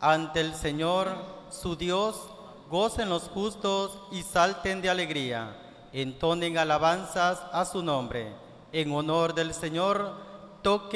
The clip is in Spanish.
Ante el Señor, su Dios, gocen los justos y salten de alegría. Entonen alabanzas a su nombre. En honor del Señor, toquen